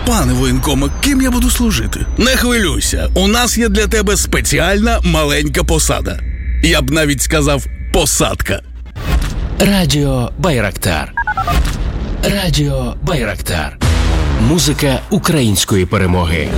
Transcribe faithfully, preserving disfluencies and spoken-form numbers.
Пане воєнкоме, ким я буду служити? Не хвилюйся, у нас є для тебе спеціальна маленька посада. Я б навіть сказав посадка. Радіо Байрактар. Радіо Байрактар. Музика української перемоги.